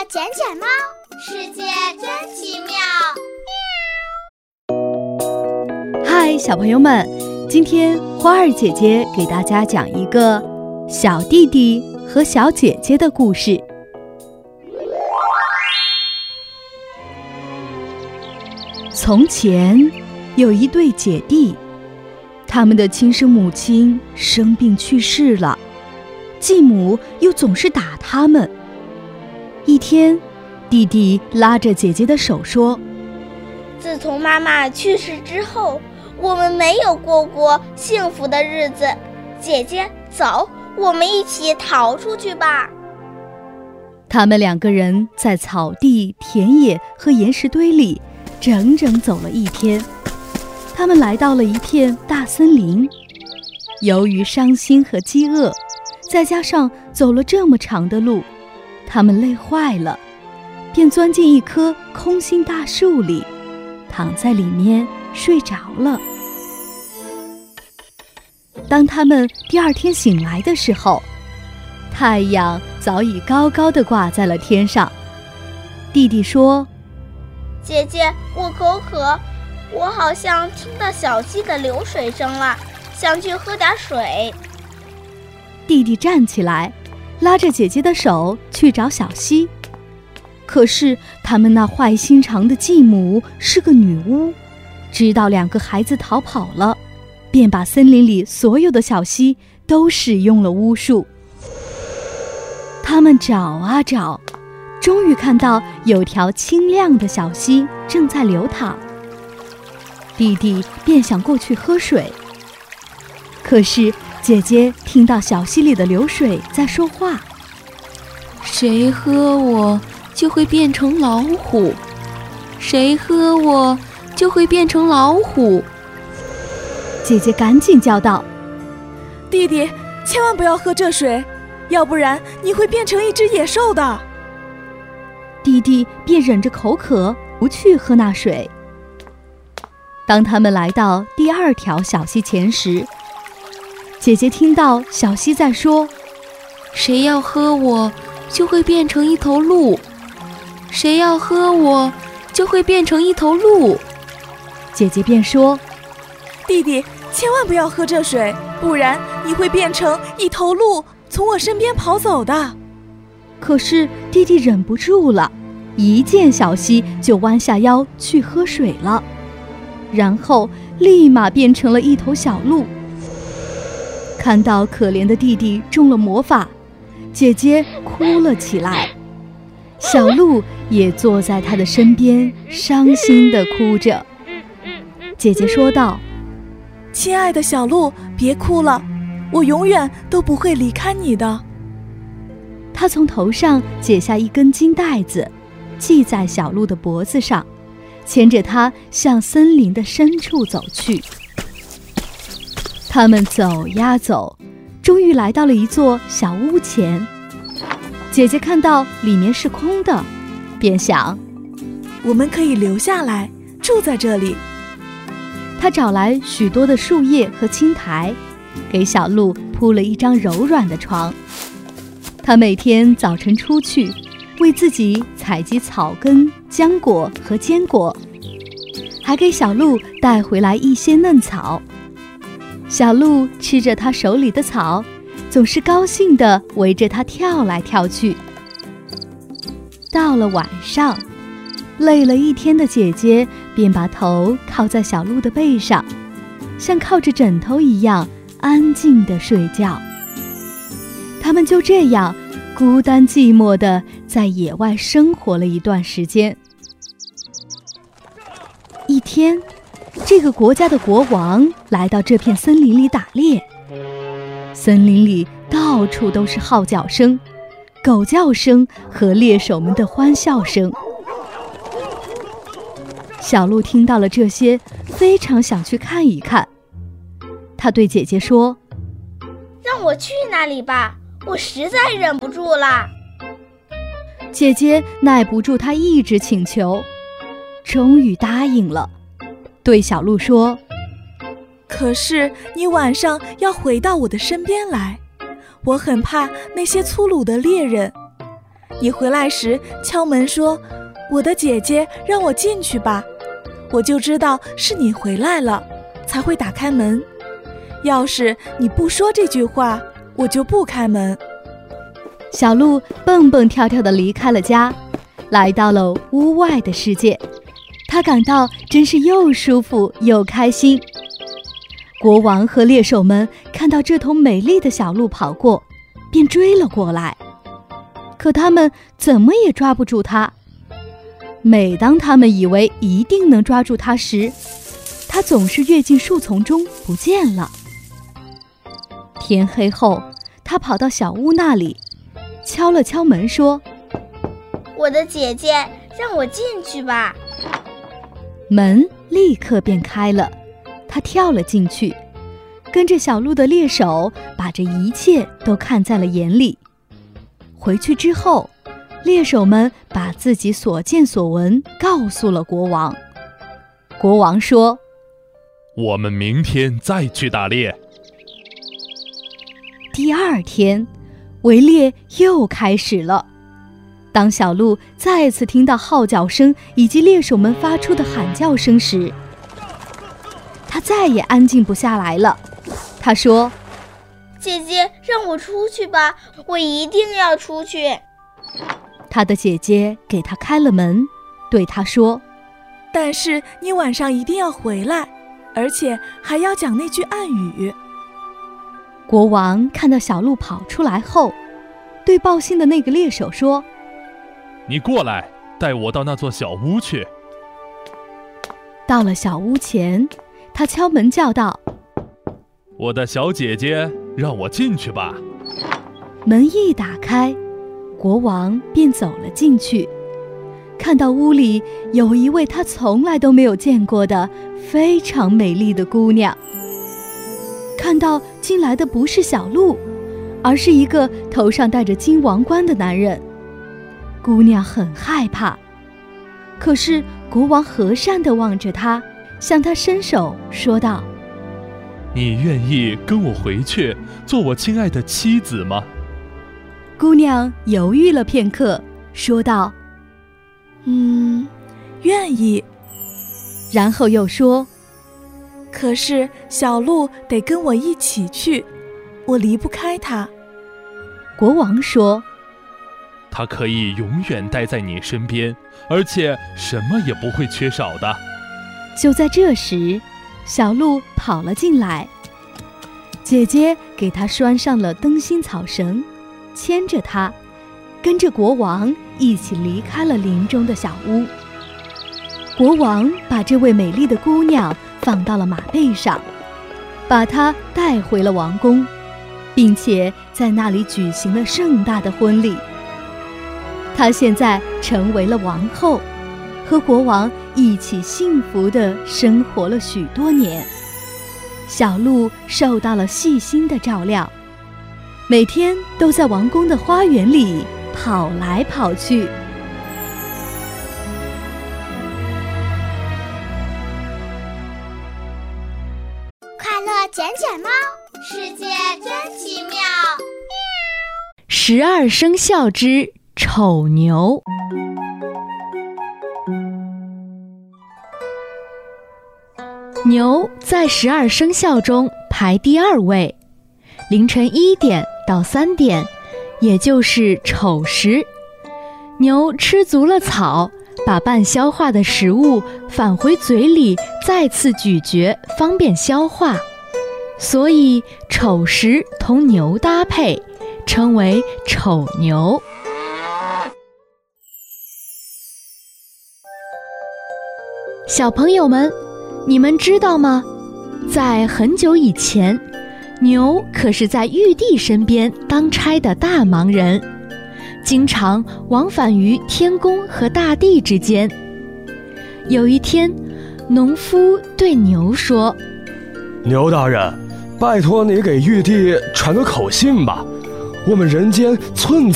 捡捡猫，世界真奇妙。 嗨，小朋友们，今天花儿姐姐给大家讲一个小弟弟和小姐姐的故事。从前有一对姐弟，他们的亲生母亲生病去世了，继母又总是打他们。一天，弟弟拉着姐姐的手说： 自从妈妈去世之后，我们没有过幸福的日子。姐姐，走，我们一起逃出去吧。 他们两个人在草地、田野和岩石堆里整整走了一天。他们来到了一片大森林，由于伤心和饥饿，再加上走了这么长的路，他们累坏了，便钻进一棵空心大树里，躺在里面睡着了。当他们第二天醒来的时候，太阳早已高高地挂在了天上。弟弟说： 姐姐，我口渴，我好像听到小溪的流水声了，想去喝点水。 弟弟站起来，拉着姐姐的手去找小溪。可是他们那坏心肠的继母是个女巫，知道两个孩子逃跑了，便把森林里所有的小溪都使用了巫术。他们找啊找，终于看到有条清亮的小溪正在流淌。弟弟便想过去喝水，可是姐姐听到小溪里的流水在说话： 谁喝我就会变成老虎，谁喝我就会变成老虎。 姐姐赶紧叫道： 弟弟，千万不要喝这水，要不然你会变成一只野兽的。 弟弟便忍着口渴不去喝那水。当他们来到第二条小溪前时，姐姐听到小溪在说： 谁要喝我就会变成一头鹿，谁要喝我就会变成一头鹿。 姐姐便说： 弟弟，千万不要喝这水，不然你会变成一头鹿，从我身边跑走的。 可是弟弟忍不住了，一见小溪就弯下腰去喝水了，然后立马变成了一头小鹿。看到可怜的弟弟中了魔法，姐姐哭了起来，小鹿也坐在他的身边，伤心地哭着。姐姐说道： 亲爱的小鹿，别哭了，我永远都不会离开你的。 她从头上解下一根金带子，系在小鹿的脖子上，牵着它向森林的深处走去。他们走呀走，终于来到了一座小屋前。姐姐看到里面是空的，便想： 我们可以留下来，住在这里。 她找来许多的树叶和青苔，给小鹿铺了一张柔软的床。她每天早晨出去，为自己采集草根、浆果和坚果，还给小鹿带回来一些嫩草。小鹿吃着她手里的草，总是高兴地围着它跳来跳去。到了晚上，累了一天的姐姐便把头靠在小鹿的背上，像靠着枕头一样安静地睡觉。他们就这样孤单寂寞地在野外生活了一段时间。一天，这个国家的国王来到这片森林里打猎。森林里到处都是号角声、狗叫声和猎手们的欢笑声。小鹿听到了这些，非常想去看一看。他对姐姐说： 让我去那里吧，我实在忍不住了。 姐姐耐不住他一直请求，终于答应了，对小鹿说： 可是你晚上要回到我的身边来，我很怕那些粗鲁的猎人。 你回来时敲门说，我的姐姐让我进去吧，我就知道是你回来了，才会打开门。要是你不说这句话，我就不开门。 小鹿蹦蹦跳跳地离开了家，来到了屋外的世界。他感到真是又舒服又开心。国王和猎手们看到这头美丽的小鹿跑过，便追了过来。可他们怎么也抓不住它。每当他们以为一定能抓住它时，它总是跃进树丛中不见了。天黑后，它跑到小屋那里，敲了敲门说， 我的姐姐让我进去吧。 门立刻便开了，他跳了进去，跟着小鹿的猎手把这一切都看在了眼里。回去之后，猎手们把自己所见所闻告诉了国王。国王说， 我们明天再去打猎。 第二天，围猎又开始了。当小鹿再次听到号角声以及猎手们发出的喊叫声时，他再也安静不下来了。他说， 姐姐让我出去吧，我一定要出去。 他的姐姐给他开了门，对他说， 但是你晚上一定要回来，而且还要讲那句暗语。 国王看到小鹿跑出来后，对报信的那个猎手说， 你过来，带我到那座小屋去。 到了小屋前，他敲门叫道， 我的小姐姐，让我进去吧。 门一打开，国王便走了进去，看到屋里有一位他从来都没有见过的非常美丽的姑娘。看到进来的不是小鹿，而是一个头上戴着金王冠的男人。姑娘很害怕，可是国王和善地望着她，向她伸手说道， 你愿意跟我回去做我亲爱的妻子吗？ 姑娘犹豫了片刻，说道， 愿意。 然后又说， 可是小鹿得跟我一起去，我离不开他。 国王说， 他可以永远待在你身边，而且什么也不会缺少的。 就在这时，小鹿跑了进来，姐姐给他拴上了灯芯草绳，牵着他，跟着国王一起离开了林中的小屋。国王把这位美丽的姑娘放到了马背上，把她带回了王宫，并且在那里举行了盛大的婚礼。她现在成为了王后，和国王一起幸福地生活了许多年。小鹿受到了细心的照料，每天都在王宫的花园里跑来跑去。 快乐捡捡猫，世界真奇妙。 12生肖之丑牛。牛在12生肖中排第2位，凌晨1点到3点，也就是丑时。牛吃足了草，把半消化的食物返回嘴里，再次咀嚼，方便消化。所以丑时同牛搭配，称为丑牛。小朋友们，你们知道吗？在很久以前，牛可是在玉帝身边当差的大忙人，经常往返于天宫和大地之间。有一天，农夫对牛说：“ 牛大人，拜托你给玉帝传个口信吧，我们人间寸